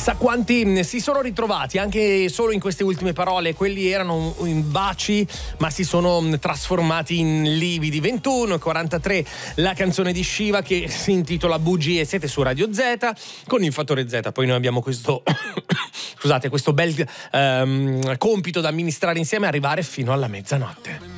Chissà quanti si sono ritrovati anche solo in queste ultime parole. Quelli erano in baci, ma si sono trasformati in lividi. 21:43 la canzone di Shiva che si intitola Bugie. Siete su Radio Z con il Fattore Z. Poi noi abbiamo questo scusate, questo bel compito da amministrare insieme e arrivare fino alla mezzanotte.